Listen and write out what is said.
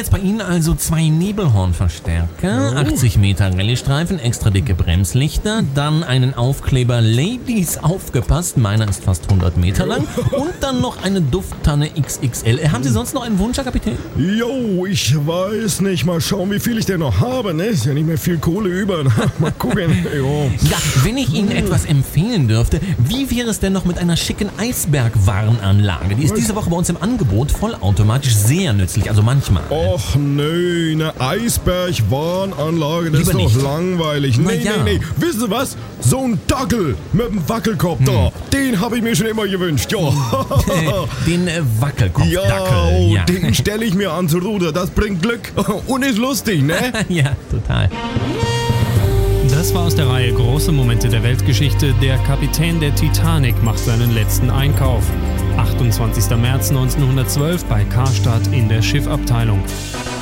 jetzt bei Ihnen also 2 Nebelhornverstärker, 80 Meter Rallye-Streifen, extra dicke Bremslichter, dann einen Aufkleber Ladies aufgepasst, meiner ist fast 100 Meter lang, und dann noch eine Dufttanne XXL. Haben Sie sonst noch einen Wunsch, Herr Kapitän? Jo, ich weiß nicht. Mal schauen, wie viel ich denn noch habe, ne? Ist ja nicht mehr viel Kohle über. Mal gucken. Jo. Ja, wenn ich Ihnen etwas empfehlen dürfte, wie wäre es denn noch mit einer schicken Eisberg-Warnanlage? Die ist diese Woche bei uns im Angebot, vollautomatisch, sehr nützlich, also manchmal. Och nö, eine Eisberg-Warnanlage, das Lieber ist doch nicht. langweilig. Nee. Wissen Sie was? So ein Dackel mit einem Wackelkopf da, den habe ich mir schon immer gewünscht. Ja. Den Wackelkopfdackel. Ja, den stelle ich mir ans Ruder. Das bringt Glück und ist lustig, ne? Ja, total. Das war aus der Reihe Große Momente der Weltgeschichte. Der Kapitän der Titanic macht seinen letzten Einkauf. 28. März 1912 bei Karstadt in der Schiffabteilung.